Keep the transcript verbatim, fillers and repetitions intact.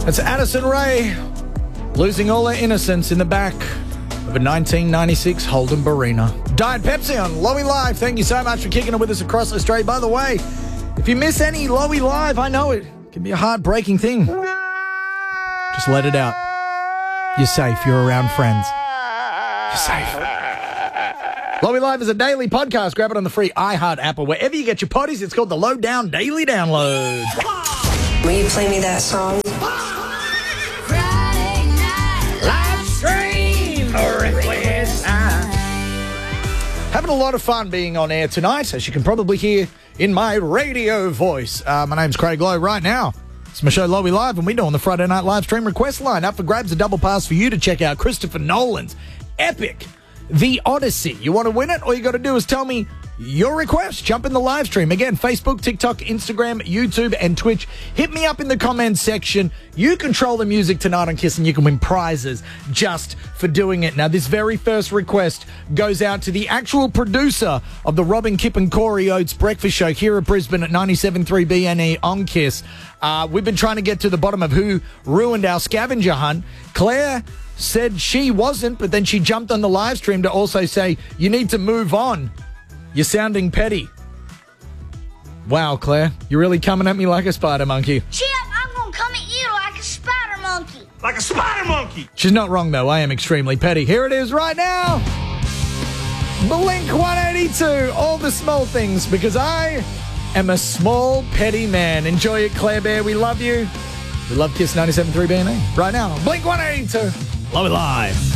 That's Addison Rae losing all her innocence in the back of a nineteen ninety-six Holden Barina. Diet Pepsi on Lowy Live. Thank you so much for kicking it with us across Australia. By the way, if you miss any Lowy Live, I know it can be a heartbreaking thing. Just let it out. You're safe. You're around friends. You're safe. Lowy Live is a daily podcast. Grab it on the free iHeart app or wherever you get your potties. It's called the Lowdown Daily Download. Will you play me that song? Friday night live stream request. Having a lot of fun being on air tonight, as you can probably hear in my radio voice. Uh, my name's Craig Lowe. Right now, it's my show Lowy Live, and we're doing the Friday night live stream request line. Up for grabs, a double pass for you to check out Christopher Nolan's epic The Odyssey. You want to win it? All you got to do is tell me your request. Jump in the live stream. Again, Facebook, TikTok, Instagram, YouTube, and Twitch. Hit me up in the comments section. You control the music tonight on Kiss, and you can win prizes just for doing it. Now, this very first request goes out to the actual producer of the Robin, Kip, and Corey Oates breakfast show here at Brisbane at ninety-seven point three B N E on Kiss. Uh, we've been trying to get to the bottom of who ruined our scavenger hunt. Claire said she wasn't, but then she jumped on the live stream to also say, you need to move on. You're sounding petty. Wow, Claire, you're really coming at me like a spider monkey. Chip, I'm going to come at you like a spider monkey. Like a spider monkey. She's not wrong, though. I am extremely petty. Here it is right now. Blink one eighty-two. All the small things, because I am a small, petty man. Enjoy it, Claire Bear. We love you. We love Kiss ninety-seven point three B N E. Right now, Blink one eighty-two. Lowy Live.